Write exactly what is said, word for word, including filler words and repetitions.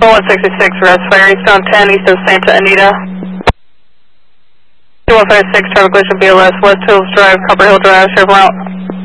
one sixty-six, arrest fire eastbound ten, east of Santa Anita. two one five six, traffic collision B L S, West Hills Drive, Copper Hill Drive, Chevron.